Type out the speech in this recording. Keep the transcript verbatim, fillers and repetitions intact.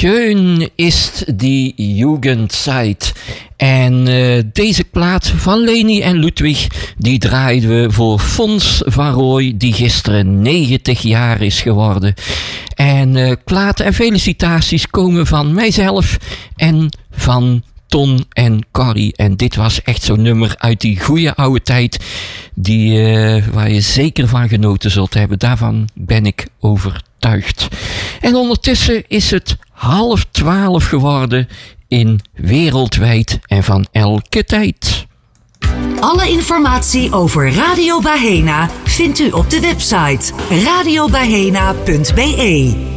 Schön ist die Jugendzeit. En uh, deze plaat van Leni en Ludwig, die draaiden we voor Fons van Rooij, die gisteren negentig jaar is geworden. En uh, plaat en felicitaties komen van mijzelf en van Ton en Corrie. En dit was echt zo'n nummer uit die goede oude tijd, die, uh, waar je zeker van genoten zult hebben. Daarvan ben ik overtuigd. En ondertussen is het half twaalf geworden in Wereldwijd en van elke tijd. Alle informatie over Radio Bahena vindt u op de website radio bahena punt b e.